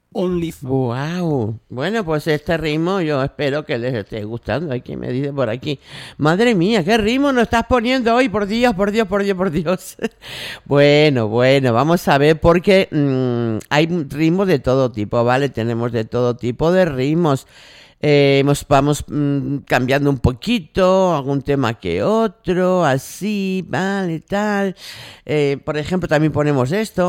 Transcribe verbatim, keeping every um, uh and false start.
OnlyFans. Wow. Bueno, pues este ritmo yo espero que les esté gustando. Hay quien me dice por aquí, madre mía, qué ritmo nos estás poniendo hoy, por Dios, por Dios, por Dios, por Dios. Bueno, bueno, vamos a ver porque mmm, hay ritmos de todo tipo, ¿vale? Tenemos de todo tipo de ritmos. Eh, hemos- vamos mm, cambiando un poquito, algún tema que otro, así, vale, tal. Eh, por ejemplo, también ponemos esto.